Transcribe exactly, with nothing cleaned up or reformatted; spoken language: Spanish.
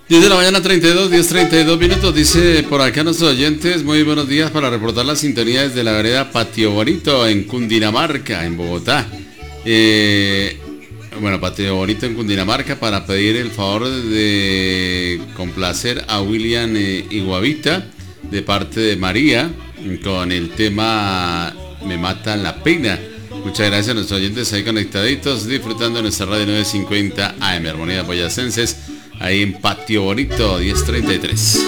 diez de la mañana, treinta y dos, diez treinta y dos minutos. Dice por acá nuestros oyentes: muy buenos días, para reportar la sintonía desde la vereda Patio Bonito en Cundinamarca, en Bogotá. Eh, bueno, Patio Bonito en Cundinamarca, para pedir el favor de complacer a William eh, Iguavita, de parte de María, con el tema Me mata la pena. Muchas gracias a nuestros oyentes ahí conectaditos, disfrutando de nuestra radio novecientos cincuenta A M, Armonía Boyacenses, ahí en Patio Bonito, diez treinta y tres.